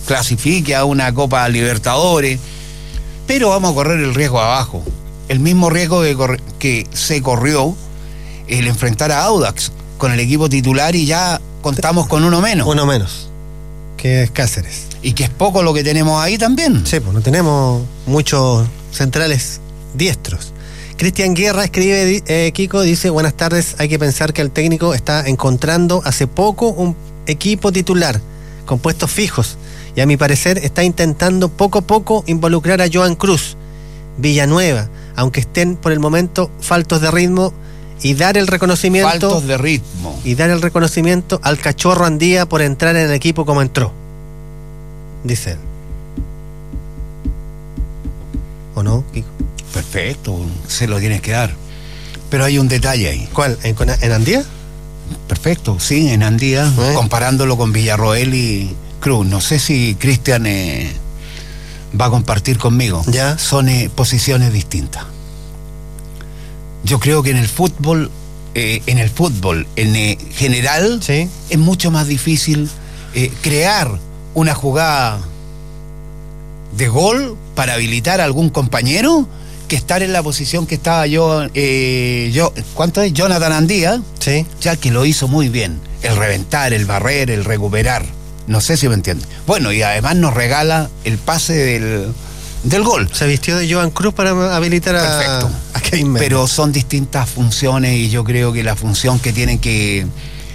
clasifique a una Copa Libertadores, pero vamos a correr el riesgo abajo. El mismo riesgo que se corrió el enfrentar a Audax con el equipo titular y ya contamos con uno menos. Uno menos, que es Cáceres. Y que es poco lo que tenemos ahí también. Sí, pues no tenemos muchos centrales diestros. Cristian Guerra escribe, Kiko, dice, buenas tardes, hay que pensar que el técnico está encontrando hace poco un equipo titular con puestos fijos y a mi parecer está intentando poco a poco involucrar a Joan Cruz, Villanueva, aunque estén por el momento faltos de ritmo, y dar el reconocimiento al Cachorro Andía por entrar en el equipo como entró, dice él. ¿O no, Kiko? Perfecto, se lo tienes que dar. Pero hay un detalle ahí. ¿Cuál? ¿En Andía? Perfecto, sí, en Andía, comparándolo con Villarroel y Cruz. No sé si Cristian va a compartir conmigo. ¿Ya? Son posiciones distintas. Yo creo que en el fútbol en general, ¿sí?, es mucho más difícil crear una jugada de gol para habilitar a algún compañero que estar en la posición que estaba ¿cuánto es? Jonathan Andía, sí, ya que lo hizo muy bien, el reventar, el barrer, el recuperar, no sé si me entiende. Bueno, y además nos regala el pase del gol. Se vistió de Joan Cruz para habilitar a Kevin Méndez. Pero son distintas funciones y yo creo que la función que tienen que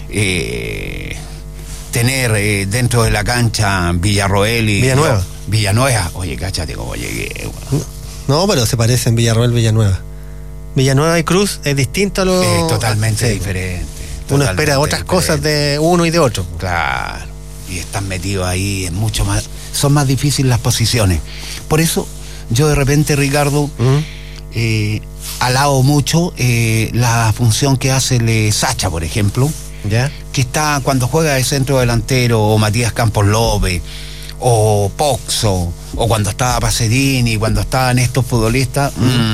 tener dentro de la cancha Villarroel y Villanueva. Oye, cáchate cómo llegué. No, pero se parecen Villarroel, Villanueva. Villanueva y Cruz es distinto a lo... Es totalmente diferente. Uno espera otras cosas de uno y de otro. Claro. Y están metidos ahí, es mucho más... Son más difíciles las posiciones. Por eso, yo de repente, Ricardo, alabo mucho la función que hace Sacha, por ejemplo. ¿Ya? Que está cuando juega de centro delantero, o Matías Campos López, o Poxo, o cuando estaba Pacerini, cuando estaban estos futbolistas,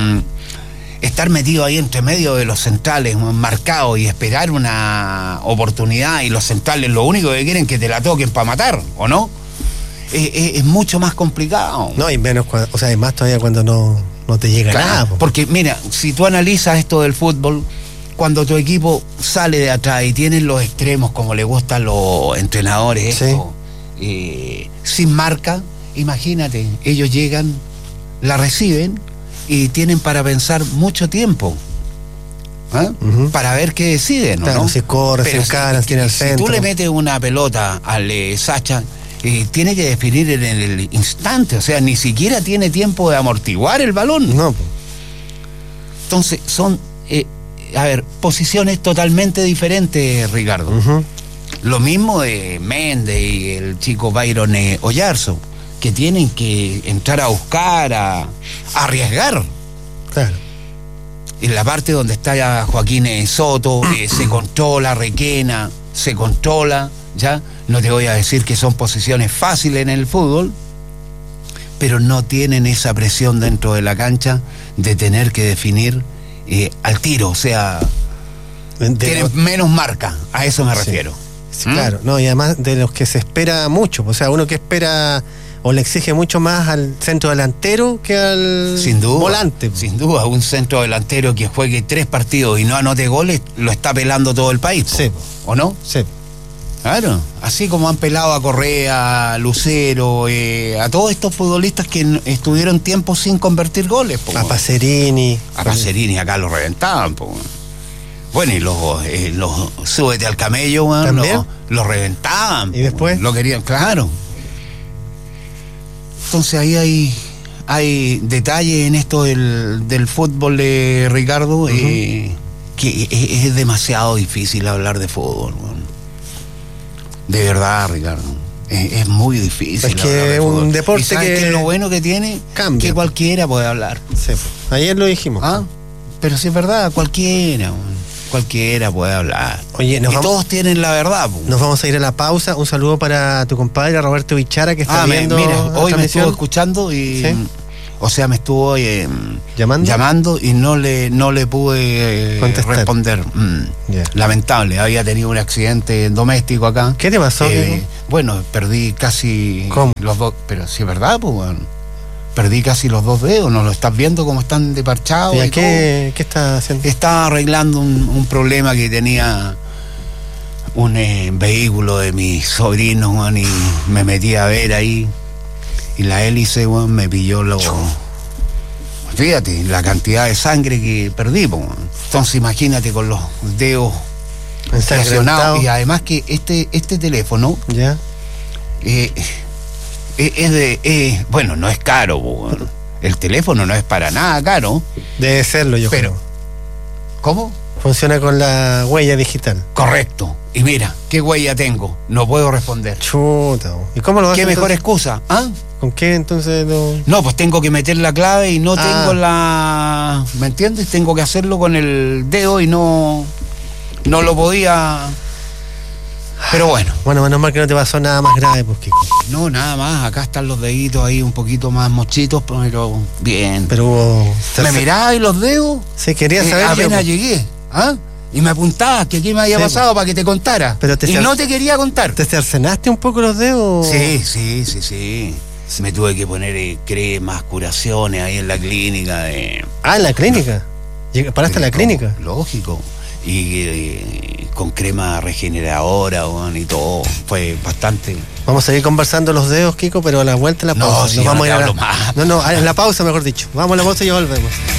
estar metido ahí entre medio de los centrales, marcados, y esperar una oportunidad, y los centrales lo único que quieren es que te la toquen para matar, ¿o no? Es mucho más complicado. No, y menos, y más todavía cuando no te llega nada. Porque mira, si tú analizas esto del fútbol, cuando tu equipo sale de atrás y tienen los extremos como le gustan los entrenadores, sin marca, imagínate, ellos llegan, la reciben y tienen para pensar mucho tiempo, para ver qué deciden, claro, ¿no? Si corre, se encaran, tiene el centro. Si tú le metes una pelota al Sacha, tiene que definir en el instante, o sea, ni siquiera tiene tiempo de amortiguar el balón. No. Entonces, son, posiciones totalmente diferentes, Ricardo. Lo mismo de Méndez y el chico Byron Oyarzo, que tienen que entrar a buscar, a arriesgar. Claro. En la parte donde está ya Joaquín Soto, se controla, Requena, se controla, ¿ya? No te voy a decir que son posiciones fáciles en el fútbol, pero no tienen esa presión dentro de la cancha de tener que definir al tiro, o sea, tienen menos marca, a eso me refiero. Sí, claro, no, y además de los que se espera mucho, o sea, uno que espera o le exige mucho más al centro delantero que al volante. Sin duda, un centro delantero que juegue 3 partidos y no anote goles, lo está pelando todo el país, sí, ¿o no? Sí. Claro, así como han pelado a Correa, a Lucero, a todos estos futbolistas que estuvieron tiempo sin convertir goles. A Pacerini. A Pacerini acá lo reventaban, Bueno, y los súbete al camello, los reventaban. ¿Y después? Lo querían, claro. Entonces ahí hay detalles en esto del fútbol de Ricardo, que es demasiado difícil hablar de fútbol. De verdad, Ricardo. Es muy difícil. Es que es un deporte. ¿Y sabes que lo bueno que tiene? Cambia. Que cualquiera puede hablar. Sí. Ayer lo dijimos. Pero si es verdad, cualquiera puede hablar. Oye, todos tienen la verdad. Nos vamos a ir a la pausa. Un saludo para tu compadre Roberto Bichara, que está viendo. Mira, hoy me estuvo escuchando y O sea, me estuvo ¿Llamando? y no le pude responder. Yeah. Lamentable, había tenido un accidente doméstico acá. ¿Qué te pasó? Bueno, perdí casi ¿Cómo? los dos, pero sí es verdad, pues bueno. Perdí casi los 2 dedos, ¿no lo estás viendo cómo están de parchados? ¿Y qué estás haciendo? Estaba arreglando un problema que tenía un vehículo de mis sobrinos, man, y me metí a ver ahí. Y la hélice, man, me pilló Fíjate, la cantidad de sangre que perdí, man. Entonces imagínate con los dedos presionados. Y además que este teléfono... ¿Ya? Bueno, no es caro, bueno. El teléfono no es para nada caro. Debe serlo, yo pero, creo. ¿Cómo? Funciona con la huella digital. Correcto. Y mira, ¿qué huella tengo? No puedo responder. Chuta. ¿Y cómo lo haces? ¿Qué mejor excusa? ¿Ah? ¿Con qué entonces no? No, pues tengo que meter la clave y no tengo la... ¿Me entiendes? Tengo que hacerlo con el dedo y no lo podía... Pero bueno. Bueno, menos mal que no te pasó nada más grave, pues, Kiko. No, nada más. Acá están los deditos ahí un poquito más mochitos, pero bien. Pero hubo... ¿Me mirabas y los dedos? Sí, quería saber. Apenas llegué. ¿Ah? Y me apuntabas que aquí me había pasado para que te contara. Pero no te quería contar. ¿Te cercenaste un poco los dedos? Sí. Me tuve que poner cremas, curaciones ahí en la clínica. ¿En la clínica? ¿Paraste en la clínica? Lógico. Y con crema regeneradora, bueno, y todo. Fue bastante. Vamos a seguir conversando los dedos, Kiko, pero a la vuelta en la pausa. No, si nos vamos no a ir hablo más. No, en la pausa, mejor dicho. Vamos a la pausa y ya volvemos.